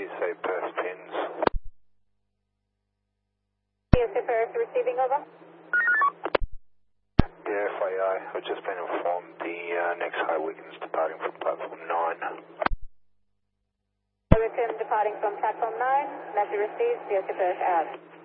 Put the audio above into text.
say Perth pins. BSA Perth receiving over. Yeah, FAI, I've just been informed the next high weekend's departing from platform 9. Hurricane departing from platform 9, message received, BSA Perth out.